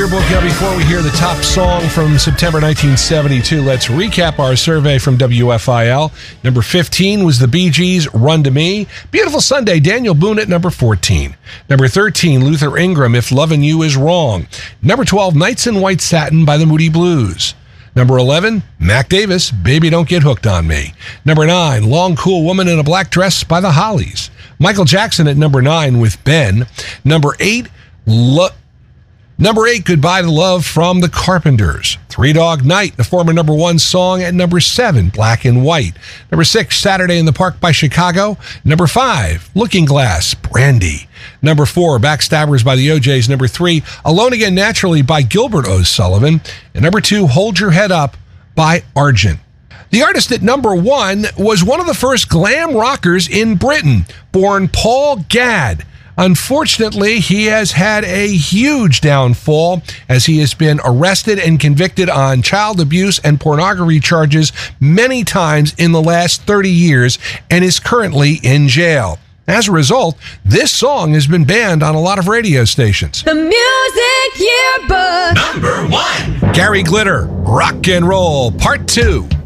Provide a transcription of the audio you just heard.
Yearbook. Now, before we hear the top song from September 1972, let's recap our survey from WFIL. Number 15 was the Bee Gees' Run to Me. Beautiful Sunday, Daniel Boone at number 14. Number 13, Luther Ingram, If Lovin' You Is Wrong. Number 12, Nights in White Satin by the Moody Blues. Number 11, Mac Davis, Baby Don't Get Hooked on Me. Number 9, Long Cool Woman in a Black Dress by the Hollies. Michael Jackson at number 9 with Ben. Number 8, Goodbye to Love from the Carpenters. Three Dog Night, the former number 1 song at number 7, Black and White. Number 6, Saturday in the Park by Chicago. Number 5, Looking Glass, Brandy. Number 4, Backstabbers by the O'Jays. Number 3, Alone Again Naturally by Gilbert O'Sullivan. And number 2, Hold Your Head Up by Argent. The artist at number 1 was one of the first glam rockers in Britain, born Paul Gadd. Unfortunately, he has had a huge downfall as he has been arrested and convicted on child abuse and pornography charges many times in the last 30 years and is currently in jail. As a result, this song has been banned on a lot of radio stations. The Music Yearbook. Number 1. Gary Glitter, Rock and Roll, Part 2.